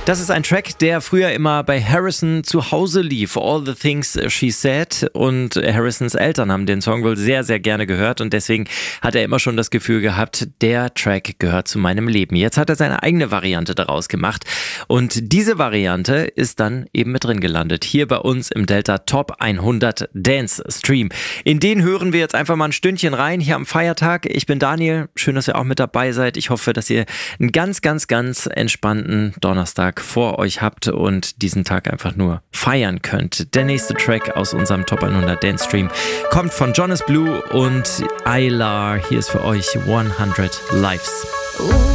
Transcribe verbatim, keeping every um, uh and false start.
Das ist ein Track, der früher immer bei Harrison zu Hause lief. All the Things She Said. Und Harrisons Eltern haben den Song wohl sehr, sehr gerne gehört. Und deswegen hat er immer schon das Gefühl gehabt, der Track gehört zu meinem Leben. Jetzt hat er seine eigene Variante daraus gemacht. Und diese Variante ist dann eben mit drin gelandet. Hier bei uns im Delta Top hundert Dance Stream. In den hören wir jetzt einfach mal ein Stündchen rein hier am Feiertag. Ich bin Daniel. Schön, dass ihr auch mit dabei seid. Ich hoffe, dass ihr einen ganz, ganz, ganz entspannten Donnerstag vor euch habt und diesen Tag einfach nur feiern könnt. Der nächste Track aus unserem Top hundert Dance Stream kommt von Jonas Blue und Aylar. Hier ist für euch hundert Lives.